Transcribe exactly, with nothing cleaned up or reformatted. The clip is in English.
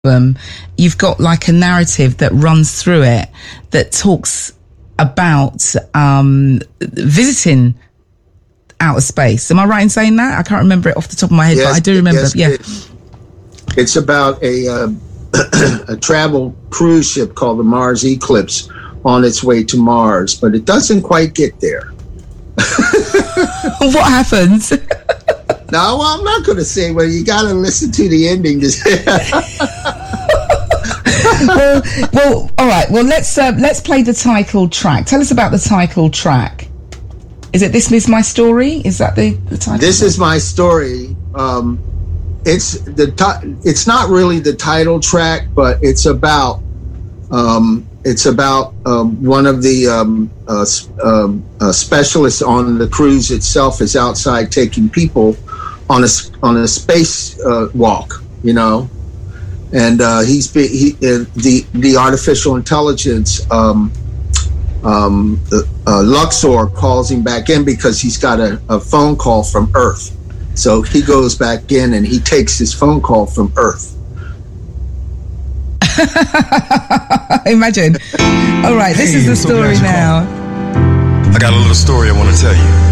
album, you've got like a narrative that runs through it that talks about um, visiting outer space. Am I right in saying that? I can't remember it off the top of my head, yes, but I do remember. Yes, yeah, it, it's about a uh, a travel cruise ship called the Mars Eclipse on its way to Mars, but it doesn't quite get there. What happens? No, well, I'm not going to say. Well, you got to listen to the ending. well, well, all right. Well, let's uh, let's play the title track. Tell us about the title track. Is it "This Is My Story"? Is that the, the title? This track? is my story. Um, it's the ti- It's not really the title track, but it's about um, it's about um, one of the um, uh, um, uh, specialists on the cruise itself is outside taking people on a on a space uh, walk, you know, and uh, he's be, he uh, the the artificial intelligence um, um, uh, Luxor calls him back in because he's got a, a phone call from Earth, so he goes back in and he takes his phone call from Earth. Imagine. All right, this hey, is the story now. I got a little story I want to tell you.